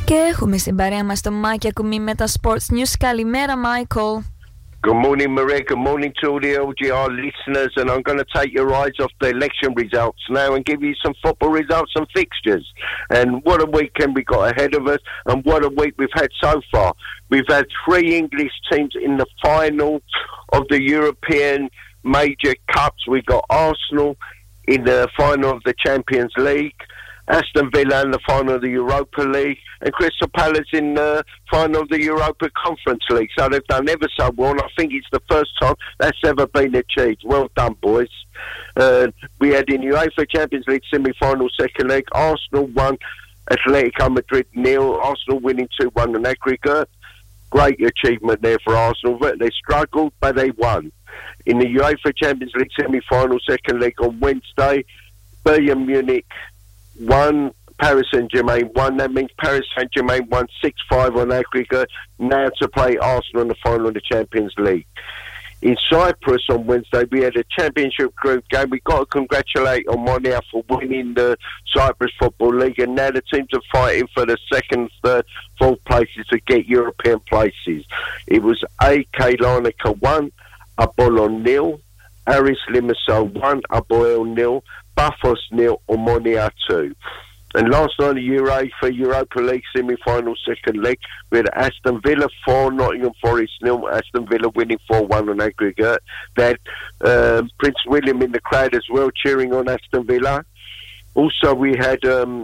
Και έχουμε στην παρέα μας τον Μάκη Ακουμή με τα Sports News. Καλημέρα, Michael. Good morning, Maria. Good morning to all the LGR listeners. And I'm going to take your eyes off the election results now and give you some football results and fixtures. And what a weekend we got ahead of us, and what a week we've had so far. We've had 3 English teams in the final of the European major cups. We got Arsenal in the final of the Champions League, Aston Villa in the final of the Europa League, and Crystal Palace in the final of the Europa Conference League. So they've done ever so well, and I think it's the first time that's ever been achieved. Well done, boys. We had in UEFA Champions League semi-final second leg, Arsenal won, Atletico Madrid 0, Arsenal winning 2-1 on aggregate. Great achievement there for Arsenal. They struggled, but they won. In the UEFA Champions League semi-final second leg on Wednesday, Bayern Munich won, Paris Saint-Germain won. That means Paris Saint-Germain won 6-5 on aggregate, now to play Arsenal in the final of the Champions League. In Cyprus on Wednesday, we had a championship group game. We've got to congratulate Omonia for winning the Cyprus Football League, and now the teams are fighting for the second, third, fourth places to get European places. It was AK Larnaca 1, Apollon 0, Aris Limassol 1, Aboel 0, Paphos 0, Omonia 2. And last night, the UEFA Europa League semi-final second leg, we had Aston Villa 4, Nottingham Forest 0, Aston Villa winning 4-1 on aggregate. They had Prince William in the crowd as well, cheering on Aston Villa. Also, we had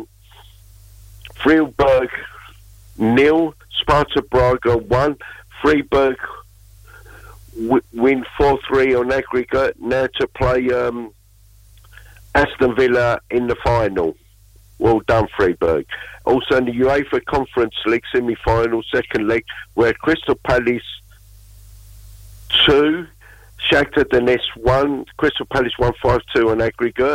Freiburg 0, Sparta Braga 1, Freiburg win 4-3 on aggregate, now to play Aston Villa in the final. Well done, Freiburg. Also in the UEFA Conference League semi-final second leg, where Crystal Palace 2, Shakhtar Donetsk 1, Crystal Palace 1 5-2 on aggregate.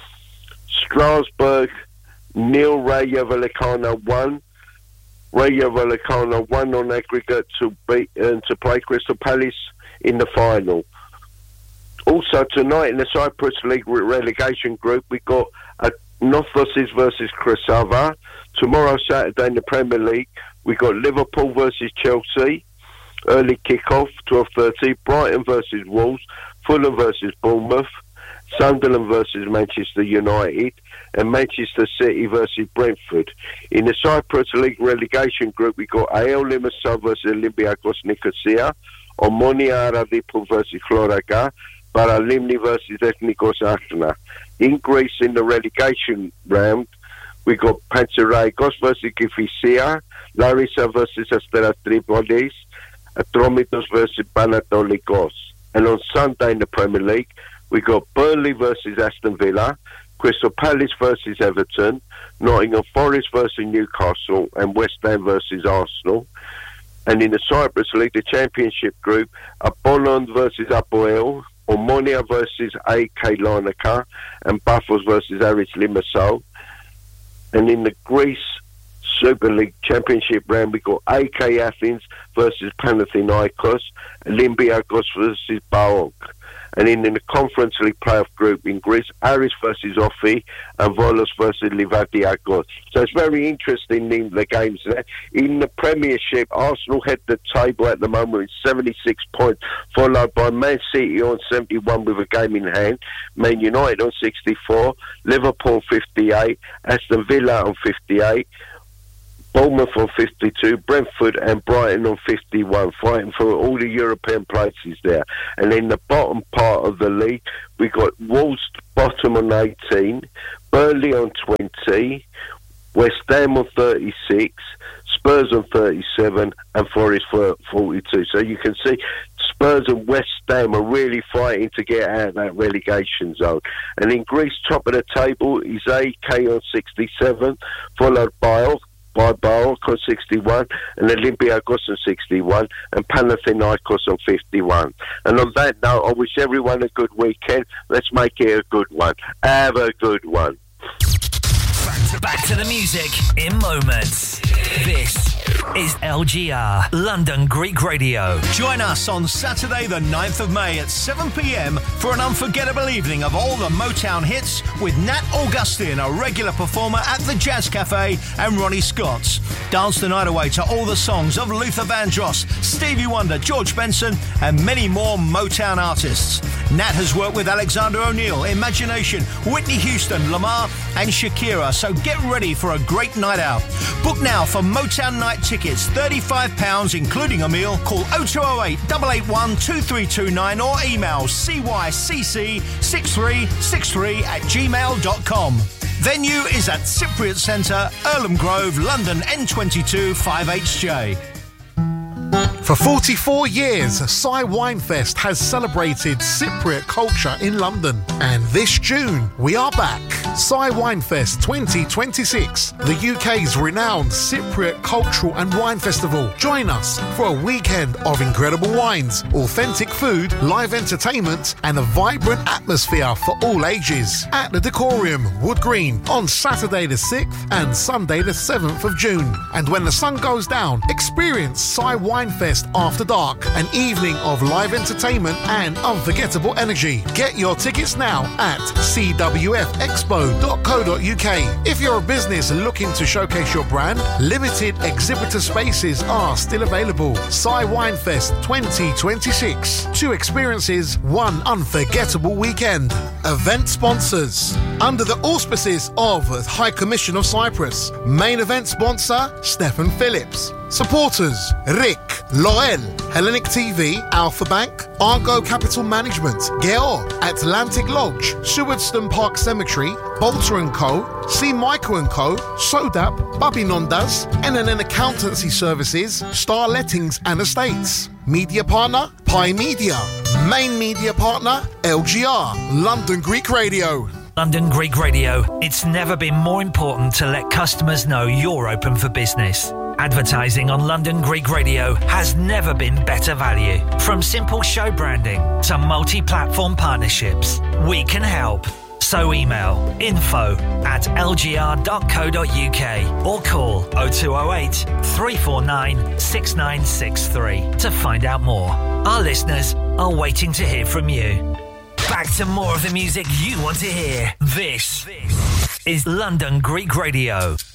Strasbourg 0, Rayo Vallecano 1, Rayo Vallecano 1 on aggregate to play Crystal Palace in the final. Also tonight in the Cyprus League relegation group, we got a Northosis versus Krasava. Tomorrow, Saturday in the Premier League, we got Liverpool versus Chelsea. Early kick-off, 12:30. Brighton versus Wolves. Fulham versus Bournemouth. Sunderland versus Manchester United. And Manchester City versus Brentford. In the Cyprus League relegation group, we got AL Limassol versus Olympiacos Nicosia. Omonia Aradipo versus Chloraga. Paralimni versus Ethnikos Athena. In Greece, in the relegation round, we got Panteraikos versus Kifisia, Larissa versus Asteras Tripolis, Atromitos versus Panatolikos. And on Sunday in the Premier League, we got Burnley versus Aston Villa, Crystal Palace versus Everton, Nottingham Forest versus Newcastle, and West Ham versus Arsenal. And in the Cyprus League, the Championship group, Apollon versus Apoel, Omonia versus AK Larnaca, and Paphos versus Aris Limassol. And in the Greece Super League Championship round, we got AK Athens versus Panathinaikos, Olympiacos versus PAOK. And in the Conference League playoff group in Greece, Aris versus Ofi and Volos versus Livadiakos. So it's very interesting in the games there. In the Premiership, Arsenal head the table at the moment with 76 points, followed by Man City on 71 with a game in hand, Man United on 64, Liverpool 58, Aston Villa on 58, Bournemouth on 52, Brentford and Brighton on 51, fighting for all the European places there. And in the bottom part of the league, we got Wolves bottom on 18, Burnley on 20, West Ham on 36, Spurs on 37, and Forest 42. So you can see Spurs and West Ham are really fighting to get out of that relegation zone. And in Greece, top of the table is AK on 67, followed by PAOK on 61, and Olympiacos on 61, and Panathinaikos on 51. And on that note, I wish everyone a good weekend. Let's make it a good one. Have a good one. Back to the music in moments. This is LGR, London Greek Radio. Join us on Saturday the 9th of May at 7 p.m. for an unforgettable evening of all the Motown hits with Nat Augustine, a regular performer at the Jazz Cafe, and Ronnie Scott's. Dance the night away to all the songs of Luther Vandross, Stevie Wonder, George Benson, and many more Motown artists. Nat has worked with Alexander O'Neal, Imagination, Whitney Houston, Lamar, and Shakira, so get ready for a great night out. Book now for Motown night tickets, £35 including a meal. Call 0208 881 2329 or email cycc6363@gmail.com. Venue is at Cypriot Centre, Earlham Grove, London N22 5HJ. For 44 years, Cy Winefest has celebrated Cypriot culture in London. And this June, we are back. Cy Winefest 2026, the UK's renowned Cypriot Cultural and Wine Festival. Join us for a weekend of incredible wines, authentic food, live entertainment, and a vibrant atmosphere for all ages. At the Decorium, Wood Green, on Saturday the 6th and Sunday the 7th of June. And when the sun goes down, experience Cy Winefest After Dark, an evening of live entertainment and unforgettable energy. Get your tickets now at cwfexpo.co.uk. If you're a business looking to showcase your brand, limited exhibitor spaces are still available. Cy Winefest 2026. 2 experiences, 1 unforgettable weekend. Event sponsors. Under the auspices of High Commission of Cyprus. Main event sponsor, Stephen Phillips. Supporters, Rick, Loel, Hellenic TV, Alpha Bank, Argo Capital Management, Geo, Atlantic Lodge, Sewardstone Park Cemetery, Bolter & Co., C. Michael & Co., Sodap, Bubby Nondas, NNN Accountancy Services, Star Lettings and Estates. Media partner, Pi Media. Main media partner, LGR, London Greek Radio. London Greek Radio. It's never been more important to let customers know you're open for business. Advertising on London Greek Radio has never been better value. From simple show branding to multi-platform partnerships, we can help. So email info@lgr.co.uk or call 0208 349 6963 to find out more. Our listeners are waiting to hear from you. Back to more of the music you want to hear. This is London Greek Radio.